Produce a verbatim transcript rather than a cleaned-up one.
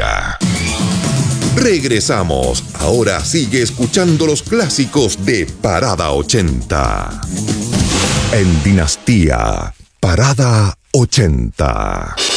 Dinastía. Regresamos. Ahora sigue escuchando los clásicos de Parada ochenta. En Dinastía, Parada ochenta.